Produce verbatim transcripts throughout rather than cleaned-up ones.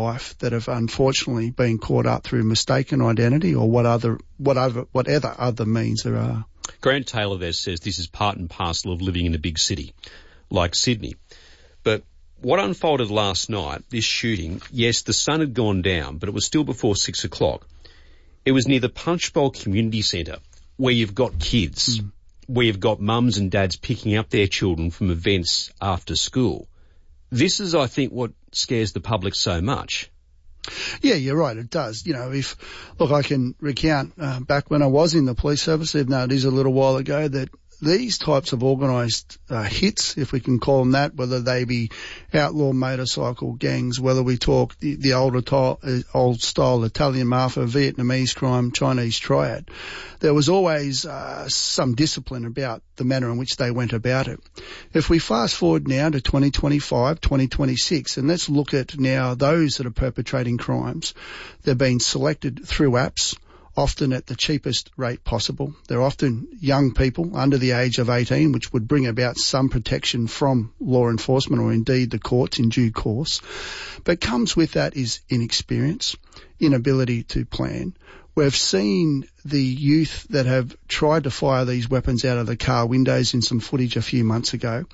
life that have unfortunately been caught up through mistaken identity or what other, whatever, whatever other means there are. Grant Taylor there says this is part and parcel of living in a big city like Sydney. But what unfolded last night, this shooting, yes, the sun had gone down, but it was still before six o'clock. It was near the Punchbowl Community Centre, where you've got kids, mm. where you've got mums and dads picking up their children from events after school. This is, I think, what scares the public so much. Yeah, you're right, it does. You know, if, look, I can recount uh, back when I was in the police service, even though it is a little while ago, that these types of organised uh, hits, if we can call them that, whether they be outlaw motorcycle gangs, whether we talk the, the older to, uh, old style Italian mafia, Vietnamese crime, Chinese triad, there was always uh, some discipline about the manner in which they went about it. If we fast forward now to twenty twenty-five, twenty twenty-six, and let's look at now those that are perpetrating crimes, they're being selected through apps, often at the cheapest rate possible. They're often young people under the age of eighteen, which would bring about some protection from law enforcement or indeed the courts in due course. But comes with that is inexperience, inability to plan. We've seen the youth that have tried to fire these weapons out of the car windows in some footage a few months ago.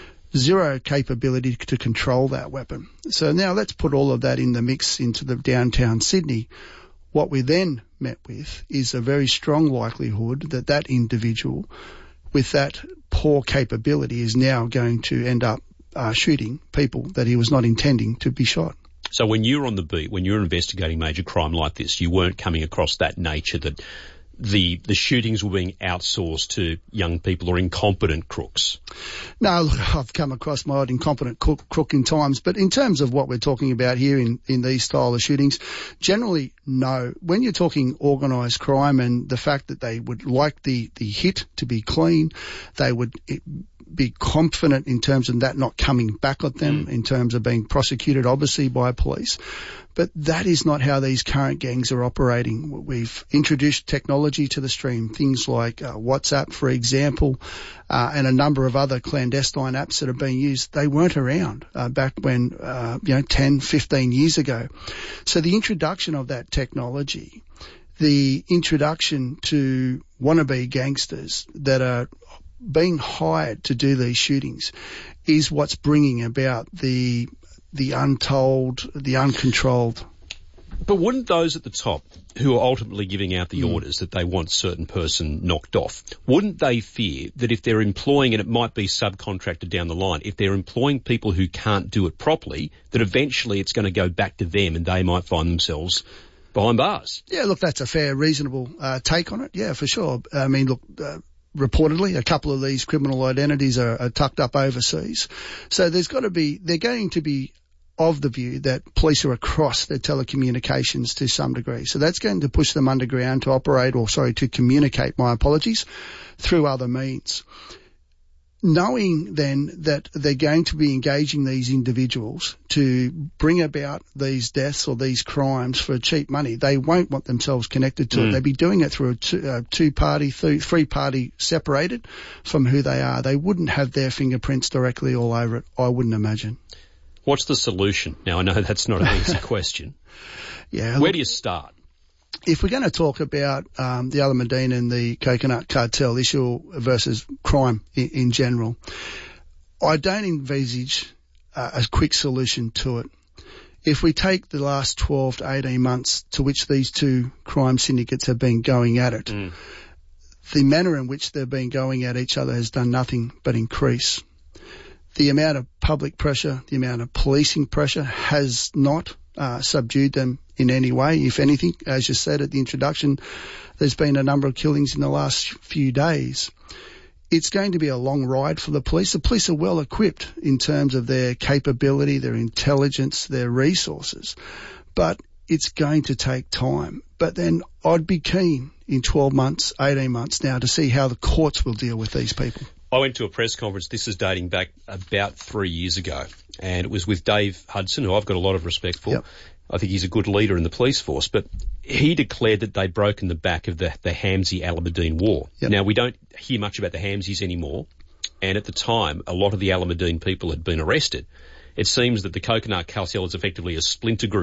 Zero capability to control that weapon. So now let's put all of that in the mix into the downtown Sydney. What we then met with is a very strong likelihood that that individual with that poor capability is now going to end up uh, shooting people that he was not intending to be shot. So when you're on the beat, when you're investigating major crime like this, you weren't coming across that nature that the the shootings were being outsourced to young people or incompetent crooks? No, look, I've come across my odd incompetent crook, crook in times, but in terms of what we're talking about here in, in these style of shootings, generally, no. When you're talking organised crime and the fact that they would like the, the hit to be clean, they would be confident in terms of that not coming back at them, mm. in terms of being prosecuted, obviously, by police. But that is not how these current gangs are operating. We've introduced technology to the stream, things like uh, WhatsApp, for example, uh, and a number of other clandestine apps that are being used. They weren't around uh, back when, uh, you know, ten, fifteen years ago. So the introduction of that technology, the introduction to wannabe gangsters that are being hired to do these shootings is what's bringing about the the untold, the uncontrolled. But wouldn't those at the top, who are ultimately giving out the mm. orders that they want certain person knocked off, wouldn't they fear that if they're employing, and it might be subcontracted down the line, if they're employing people who can't do it properly, that eventually it's going to go back to them and they might find themselves behind bars? Yeah, look, that's a fair, reasonable uh, take on it. Yeah, for sure. I mean, look, uh, reportedly, a couple of these criminal identities are, are tucked up overseas. So there's got to be, they're going to be of the view that police are across their telecommunications to some degree. So that's going to push them underground to operate, or sorry, to communicate, my apologies, through other means. Knowing then that they're going to be engaging these individuals to bring about these deaths or these crimes for cheap money, they won't want themselves connected to mm. it. They'd be doing it through a two, uh, two-party, th- three-party separated from who they are. They wouldn't have their fingerprints directly all over it, I wouldn't imagine. What's the solution? Now, I know that's not an easy question. Yeah. Where look, do you start? If we're going to talk about um, the Alamein and the coconut cartel issue versus crime in, in general, I don't envisage uh, a quick solution to it. If we take the last twelve to eighteen months to which these two crime syndicates have been going at it, mm. the manner in which they've been going at each other has done nothing but increase. The amount of public pressure, the amount of policing pressure has not uh, subdued them in any way. If anything, as you said at the introduction, there's been a number of killings in the last few days. It's going to be a long ride for the police. The police are well equipped in terms of their capability, their intelligence, their resources, but it's going to take time. But then I'd be keen in twelve months, eighteen months now to see how the courts will deal with these people. I went to a press conference, this is dating back about three years ago, and it was with Dave Hudson, who I've got a lot of respect for. Yep. I think he's a good leader in the police force, but he declared that they'd broken the back of the, the Hamzy-Alamein war. Yep. Now, we don't hear much about the Hamzys anymore, and at the time, a lot of the Alamein people had been arrested. It seems that the Coconut Cartel is effectively a splinter group